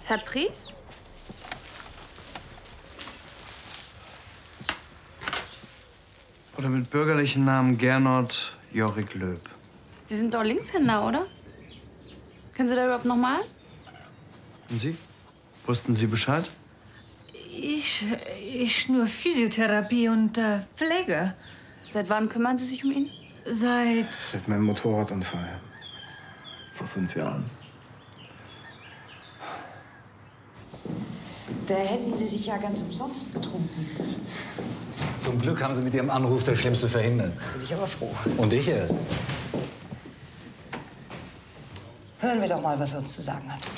Herr Pries? Oder mit bürgerlichen Namen Gernot Jorik Löb. Sie sind doch Linkshänder, oder? Können Sie da überhaupt noch malen? Und Sie? Wussten Sie Bescheid? Ich nur Physiotherapie und Pflege. Seit wann kümmern Sie sich um ihn? Seit meinem Motorradunfall. Vor 5 Jahren. Da hätten Sie sich ja ganz umsonst betrunken. Zum Glück haben Sie mit Ihrem Anruf das Schlimmste verhindert. Bin ich aber froh. Und ich erst. Hören wir doch mal, was er uns zu sagen hat.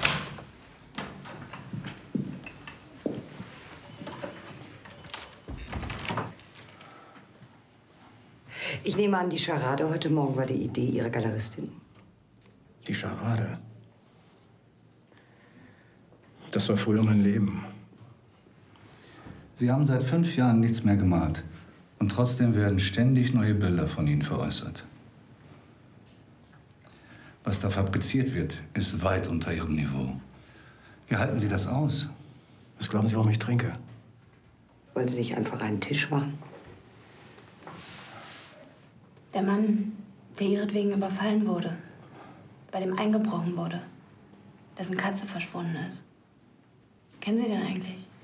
Ich nehme an, die Scharade heute Morgen war die Idee Ihrer Galeristin. Die Scharade. Das war früher mein Leben. Sie haben seit 5 Jahren nichts mehr gemalt. Und trotzdem werden ständig neue Bilder von Ihnen veräußert. Was da fabriziert wird, ist weit unter Ihrem Niveau. Wie halten Sie das aus? Was glauben Sie, warum ich trinke? Wollen Sie nicht einfach einen Tisch machen? Der Mann, der ihretwegen überfallen wurde, bei dem eingebrochen wurde, dessen Katze verschwunden ist. Kennen Sie den eigentlich?